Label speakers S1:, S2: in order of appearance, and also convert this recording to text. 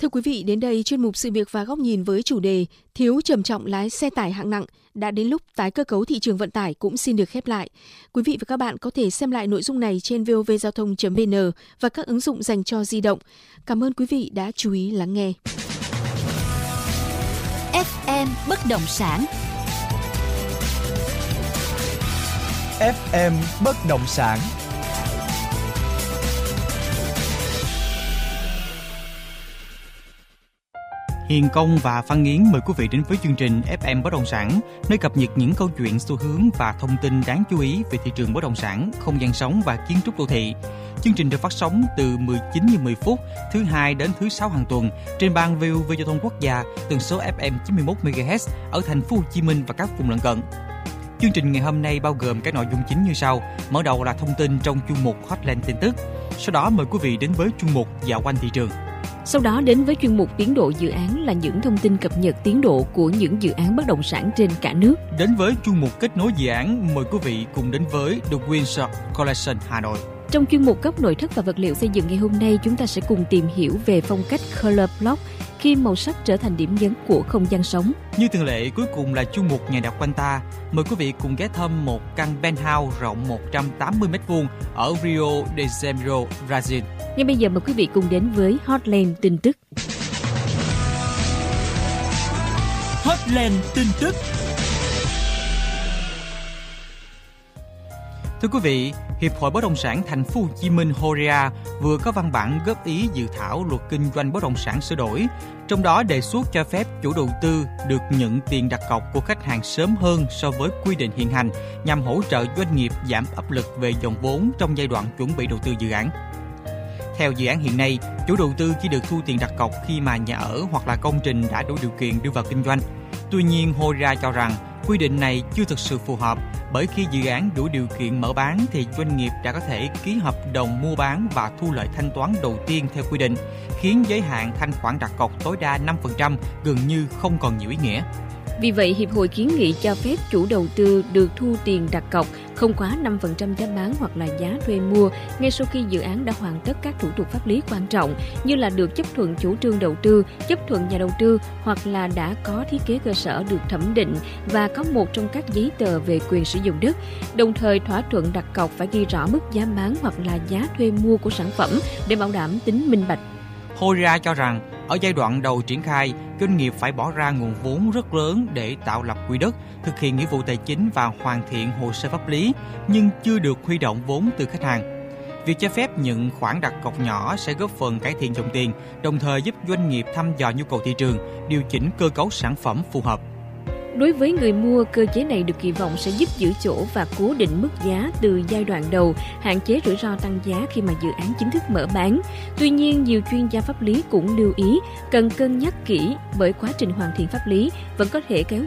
S1: Thưa quý vị, đến đây chuyên mục Sự việc và góc nhìn với chủ đề thiếu trầm trọng lái xe tải hạng nặng đã đến lúc tái cơ cấu thị trường vận tải cũng xin được khép lại. Quý vị và các bạn có thể xem lại nội dung này trên vovgiao thông.vn và các ứng dụng dành cho di động. Cảm ơn quý vị đã chú ý lắng nghe.
S2: FM Bất động sản.
S3: FM Bất động sản.
S4: Hiền Công và Phan Nghiến mời quý vị đến với chương trình FM Bất động sản, nơi cập nhật những câu chuyện, xu hướng và thông tin đáng chú ý về thị trường bất động sản, không gian sống và kiến trúc đô thị. Chương trình được phát sóng từ 19:10 thứ Hai đến thứ Sáu hàng tuần trên ban VOV Giao thông Quốc gia, tần số FM 91 MHz ở thành phố Hồ Chí Minh và các vùng lân cận. Chương trình ngày hôm nay bao gồm các nội dung chính như sau. Mở đầu là thông tin trong chuyên mục Hotline tin tức. Sau đó mời quý vị đến với chuyên mục Dạo quanh thị trường.
S5: Sau đó đến với chuyên mục tiến độ dự án là những thông tin cập nhật tiến độ của những dự án bất động sản trên cả nước.
S4: Đến với chuyên mục kết nối dự án, mời quý vị cùng đến với The Windsor Collection Hà Nội.
S5: Trong chuyên mục góc nội thất và vật liệu xây dựng ngày hôm nay, chúng ta sẽ cùng tìm hiểu về phong cách Color Block khi màu sắc trở thành điểm nhấn của không gian sống.
S4: Như thường lệ, cuối cùng là chuyên mục Nhà đặt quanh ta. Mời quý vị cùng ghé thăm một căn penthouse rộng 180 m2 ở Rio de Janeiro, Brazil.
S5: Ngay bây giờ mời quý vị cùng đến với Hotline tin tức.
S4: Hotline tin tức. Thưa quý vị, Hiệp hội Bất động sản Thành phố Hồ Chí Minh HOREA vừa có văn bản góp ý dự thảo luật kinh doanh bất động sản sửa đổi, trong đó đề xuất cho phép chủ đầu tư được nhận tiền đặt cọc của khách hàng sớm hơn so với quy định hiện hành nhằm hỗ trợ doanh nghiệp giảm áp lực về dòng vốn trong giai đoạn chuẩn bị đầu tư dự án. Theo dự án hiện nay, chủ đầu tư chỉ được thu tiền đặt cọc khi mà nhà ở hoặc là công trình đã đủ điều kiện đưa vào kinh doanh. Tuy nhiên, HOREA cho rằng quy định này chưa thực sự phù hợp, bởi khi dự án đủ điều kiện mở bán thì doanh nghiệp đã có thể ký hợp đồng mua bán và thu lợi thanh toán đầu tiên theo quy định, khiến giới hạn thanh khoản đặt cọc tối đa 5% gần như không còn nhiều ý nghĩa.
S5: Vì vậy, Hiệp hội kiến nghị cho phép chủ đầu tư được thu tiền đặt cọc không quá 5% giá bán hoặc là giá thuê mua ngay sau khi dự án đã hoàn tất các thủ tục pháp lý quan trọng như là được chấp thuận chủ trương đầu tư, chấp thuận nhà đầu tư hoặc là đã có thiết kế cơ sở được thẩm định và có một trong các giấy tờ về quyền sử dụng đất. Đồng thời, thỏa thuận đặt cọc phải ghi rõ mức giá bán hoặc là giá thuê mua của sản phẩm để bảo đảm tính minh bạch.
S4: HOREA cho rằng ở giai đoạn đầu triển khai, doanh nghiệp phải bỏ ra nguồn vốn rất lớn để tạo lập quỹ đất, thực hiện nghĩa vụ tài chính và hoàn thiện hồ sơ pháp lý, nhưng chưa được huy động vốn từ khách hàng. Việc cho phép nhận khoản đặt cọc nhỏ sẽ góp phần cải thiện dòng tiền, đồng thời giúp doanh nghiệp thăm dò nhu cầu thị trường, điều chỉnh cơ cấu sản phẩm phù hợp.
S5: Đối với người mua, cơ chế này được kỳ vọng sẽ giúp giữ chỗ và cố định mức giá từ giai đoạn đầu, hạn chế rủi ro tăng giá khi mà dự án chính thức mở bán. Tuy nhiên, nhiều chuyên gia pháp lý cũng lưu ý cần cân nhắc kỹ bởi quá trình hoàn thiện pháp lý vẫn có thể kéo